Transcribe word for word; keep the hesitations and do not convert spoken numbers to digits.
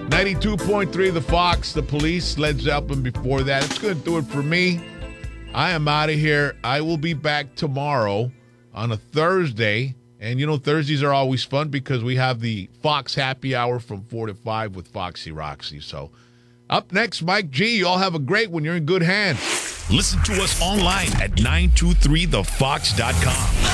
ninety-two point three The Fox, The Police, Led Zeppelin before that. It's going to do it for me. I am out of here. I will be back tomorrow on a Thursday. And, you know, Thursdays are always fun because we have the Fox Happy Hour from four to five with Foxy Roxy. So up next, Mike G. You all have a great one. You're in good hands. Listen to us online at nine two three the fox dot com.